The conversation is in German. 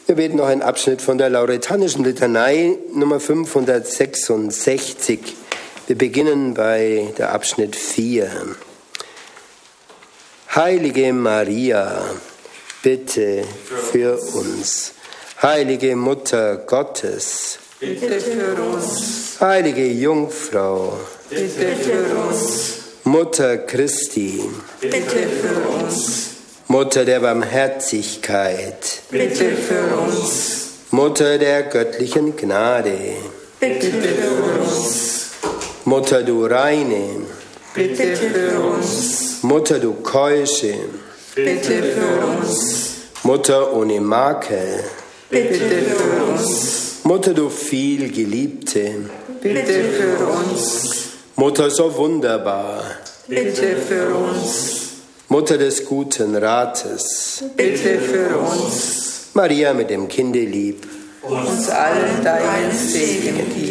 Wir beten noch einen Abschnitt von der Lauretanischen Litanei Nummer 566. Wir beginnen bei der Abschnitt 4. Heilige Maria, bitte für uns. Heilige Mutter Gottes, bitte für uns. Heilige Jungfrau, bitte für uns. Mutter Christi, bitte für uns. Mutter der Barmherzigkeit, bitte für uns. Mutter der göttlichen Gnade, bitte für uns. Mutter du Reine, bitte für uns. Mutter du Keusche, bitte für uns. Mutter ohne Makel, bitte für uns. Mutter du vielgeliebte, bitte für uns. Mutter so wunderbar, bitte für uns. Mutter des guten Rates, bitte für uns. Maria mit dem Kinde lieb, uns allen deinen Segen gib.